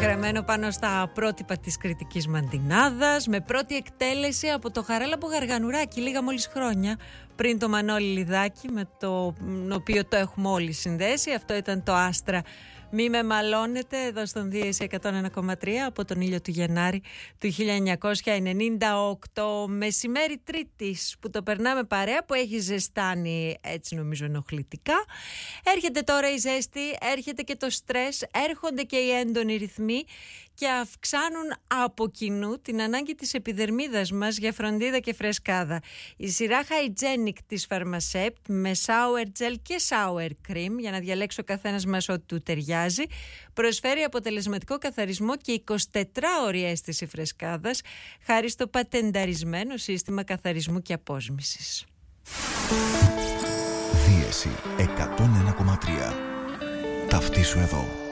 γραμμένο πάνω στα πρότυπα της κριτικής Μαντινάδας, με πρώτη εκτέλεση από το Χαράλαμπο Γαργανουράκη λίγα μόλις χρόνια πριν το Μανώλη Λιδάκη, με το οποίο το έχουμε όλοι συνδέσει. Αυτό ήταν το Άστρα μη με μαλώνετε, εδώ στον Δίεση 101,3 από τον ήλιο του Γενάρη του 1998. Μεσημέρι Τρίτης που το περνάμε παρέα, που έχει ζεστάνει έτσι νομίζω ενοχλητικά. Έρχεται τώρα η ζέστη, έρχεται και το στρες, έρχονται και οι έντονοι ρυθμοί και αυξάνουν από κοινού την ανάγκη της επιδερμίδας μας για φροντίδα και φρεσκάδα. Η σειρά Hygienic της Pharmacept με shower gel και shower cream, για να διαλέξει ο καθένας μας ό,τι του ταιριάζει, προσφέρει αποτελεσματικό καθαρισμό και 24ωρη αίσθηση φρεσκάδας χάρη στο πατενταρισμένο σύστημα καθαρισμού και απόσμησης. Δίεση 101,3. Ταυτίσου εδώ.